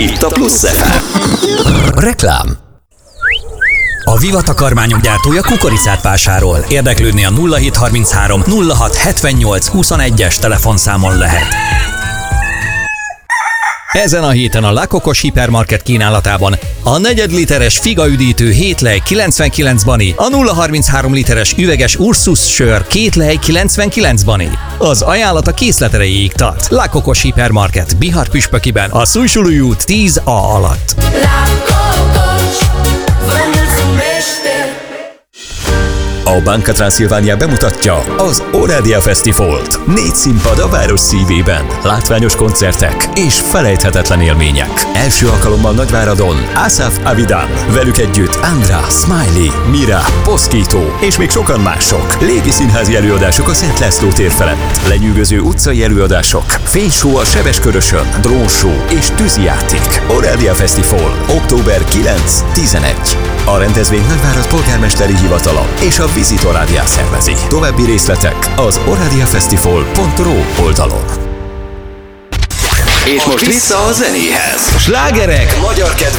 Itt a Plusz FM. Reklám. A Viva takarmányok gyártója kukoricát vásárol. Érdeklődni a 0733 06 78 21-es telefonszámon lehet. Ezen a héten a La Cocos hipermarket kínálatában a 4 literes figaüdítő 7 lej 99 bani, a 0,33 literes üveges Ursus sör 2 lej 99 bani. Az ajánlat a készlet erejéig tart. La Cocos hipermarket Bihar Püspökiben, a Szújsulúj út 10A alatt. A Banca Transilvania bemutatja az Orádia Fesztivált. 4 színpad a város szívében, látványos koncertek és felejthetetlen élmények. Első alkalommal Nagyváradon Asaf Avidan, velük együtt Andra, Smiley, Mira, Poszkító és még sokan mások. Légi színházi előadások a Szent László tér felett, lenyűgöző utcai előadások, fényshow a Sebeskörösön, drónshow és tűzijáték. Orádia Fesztivál, október 9-11. A rendezvény Nagyvárad polgármesteri hivatala és a Visit Orádia szervezi. További részletek az oradiafestival.ro oldalon. És most vissza a zenéhez. Slágerek, magyar kedvenc